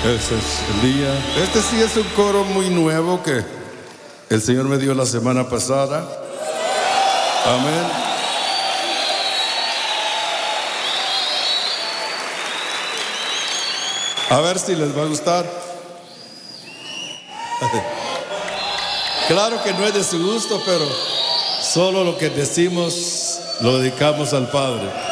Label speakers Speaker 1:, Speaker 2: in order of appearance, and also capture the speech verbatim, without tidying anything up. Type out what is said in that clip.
Speaker 1: Ese es el día. Este sí es un coro muy nuevo que el Señor me dio la semana pasada. Amén. A ver si les va a gustar. Claro que no es de su gusto, pero solo lo que decimos lo dedicamos al Padre.